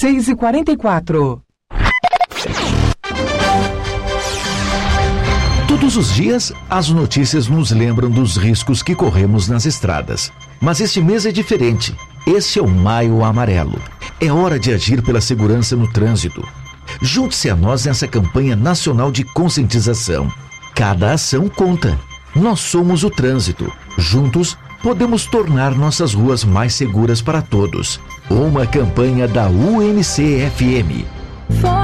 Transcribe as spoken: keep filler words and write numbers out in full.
seis e quarenta e quatro. Todos os dias, as notícias nos lembram dos riscos que corremos nas estradas. Mas este mês é diferente. Este é o Maio Amarelo. É hora de agir pela segurança no trânsito. Junte-se a nós nessa campanha nacional de conscientização. Cada ação conta. Nós somos o trânsito. Juntos, podemos tornar nossas ruas mais seguras para todos. Uma campanha da U N C F M.